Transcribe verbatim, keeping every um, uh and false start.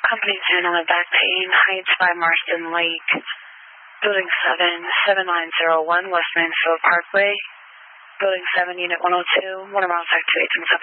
Company ten on the back pain, Heights by Marston Lake, Building seven, seven nine zero one, West Mansfield Parkway, Building seven, Unit one oh two, Water Miles Activate,